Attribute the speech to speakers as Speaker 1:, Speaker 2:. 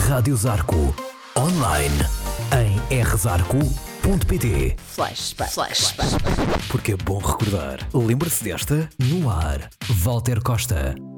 Speaker 1: Rádio Zarco. Online em rzarco.pt.
Speaker 2: Flashback.
Speaker 1: Porque é bom recordar. Lembra-se desta? No ar. Walter Costa.